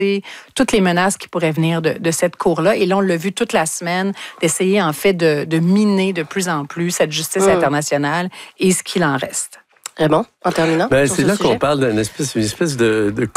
toutes les menaces qui pourraient venir de cette cour-là. Et là, on l'a vu toute la semaine, d'essayer en fait de miner de plus en plus cette justice internationale et ce qu'il en reste. Raymond, en terminant? C'est là qu'on parle d'une espèce de